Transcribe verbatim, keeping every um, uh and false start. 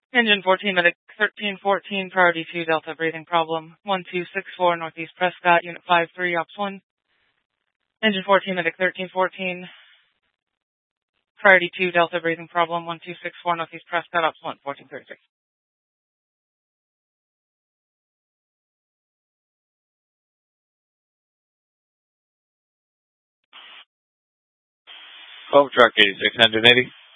Engine fourteen, medic thirteen fourteen, priority two, Delta breathing problem, one two six four, Northeast Prescott, unit five three, ops one. Engine fourteen, medic thirteen fourteen, priority two, Delta breathing problem, one two six four, Northeast Prescott, ops one, fourteen thirty-six. Home truck eighty-six eighty.